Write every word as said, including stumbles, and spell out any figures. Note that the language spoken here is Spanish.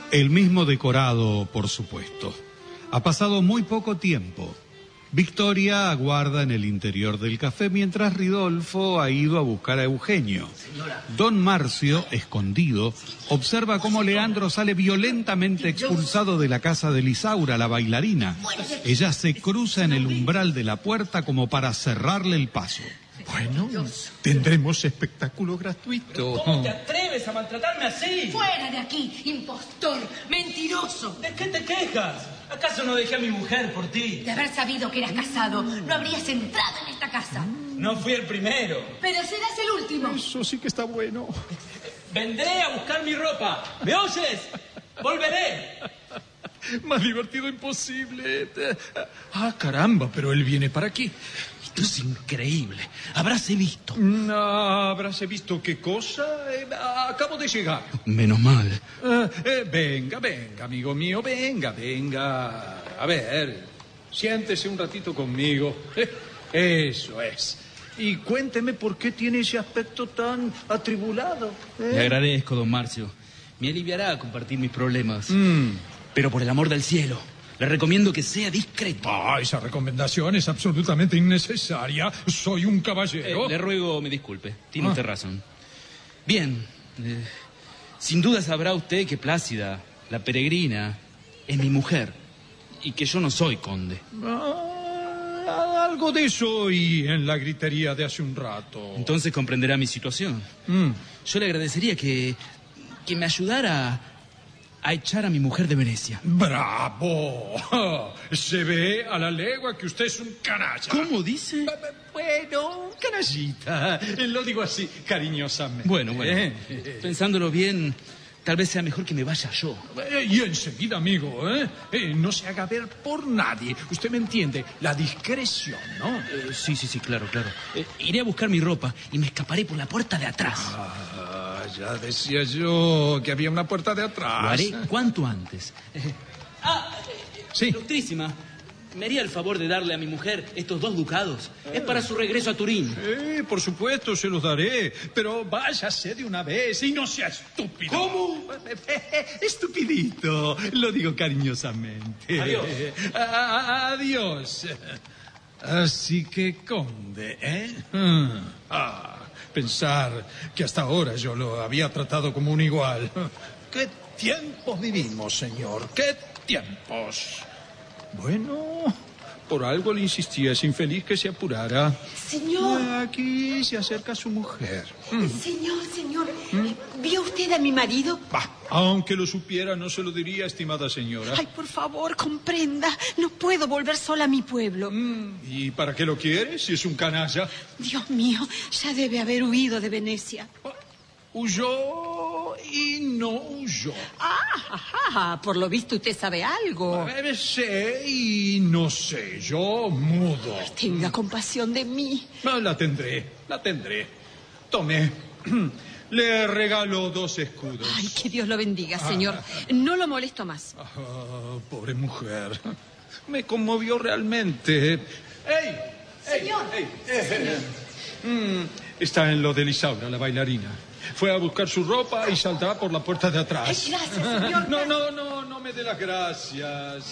El mismo decorado, por supuesto. Ha pasado muy poco tiempo. Victoria aguarda en el interior del café mientras Ridolfo ha ido a buscar a Eugenio. Don Marcio, escondido, observa cómo Leandro sale violentamente expulsado de la casa de Lisaura, la bailarina. Ella se cruza en el umbral de la puerta como para cerrarle el paso. Bueno, tendremos espectáculo gratuito. ¿Cómo te atreves a maltratarme así? ¡Fuera de aquí, impostor, mentiroso! ¿De qué te quejas? ¿Acaso no dejé a mi mujer por ti? De haber sabido que eras casado, no habrías entrado en esta casa. No fui el primero. Pero serás el último. Eso sí que está bueno. Vendré a buscar mi ropa. ¿Me oyes? Volveré. Más divertido imposible. Ah, caramba, pero él viene para aquí. Esto es increíble. Habráse visto. No, habráse visto qué cosa. Eh, acabo de llegar. Menos mal. Eh, eh, venga, venga, amigo mío, venga, venga. A ver, siéntese un ratito conmigo. Eh, eso es. Y cuénteme por qué tiene ese aspecto tan atribulado. ¿eh? Le agradezco, don Marcio. Me aliviará compartir mis problemas. Mm. Pero por el amor del cielo, le recomiendo que sea discreto. Ah, esa recomendación es absolutamente innecesaria. Soy un caballero. Eh, le ruego me disculpe. Tiene Ah. usted razón. Bien. Eh, sin duda sabrá usted que Plácida, la peregrina, es mi mujer. Y que yo no soy conde. Ah, algo de eso oí en la gritería de hace un rato. Entonces comprenderá mi situación. Mm. Yo le agradecería que, que me ayudara a echar a mi mujer de Venecia. ¡Bravo! Se ve a la legua que usted es un canalla. ¿Cómo dice? Bueno, canallita. Lo digo así, cariñosamente. Bueno, bueno. ¿Eh? Pensándolo bien, tal vez sea mejor que me vaya yo. Eh, Y enseguida, amigo, ¿eh? Eh, no se haga ver por nadie. Usted me entiende, la discreción, ¿no? Eh, sí, sí, sí, claro, claro. Eh, iré a buscar mi ropa y me escaparé por la puerta de atrás. Ah, ya decía yo que había una puerta de atrás. Lo haré cuanto antes. Ah, Sí. ilustrísima, ¿me haría el favor de darle a mi mujer estos dos ducados? Es para su regreso a Turín. Eh, por supuesto, se los daré, pero váyase de una vez y no sea estúpido. ¿Cómo? Estupidito, lo digo cariñosamente. Adiós. A- a- adiós. Así que, conde, ¿eh? Mm. Ah, pensar que hasta ahora yo lo había tratado como un igual. ¿Qué tiempos vivimos, señor? ¿Qué tiempos? Bueno, por algo le insistía a ese infeliz que se apurara. Señor, Aquí se acerca su mujer. señor, señor, ¿vio usted a mi marido? Bah, aunque lo supiera, no se lo diría, estimada señora. Ay, por favor, comprenda. No puedo volver sola a mi pueblo. Mm, ¿Y para qué lo quiere si es un canalla? Dios mío, ya debe haber huido de Venecia. Huyó y no huyó. Ah, ajá, por lo visto usted sabe algo. Eh, Sé y no sé, yo mudo. Tenga compasión de mí. Ah, La tendré, la tendré. Tome, le regalo dos escudos. Ay, que Dios lo bendiga, señor. No lo molesto más. Ah, pobre mujer, me conmovió realmente. ¡Ey! ey, Señor. ey, eh, mm, está en lo de Lisaura, la bailarina. Fue a buscar su ropa y saldrá por la puerta de atrás. Ay, gracias, señor. No, no, no, no me dé las gracias.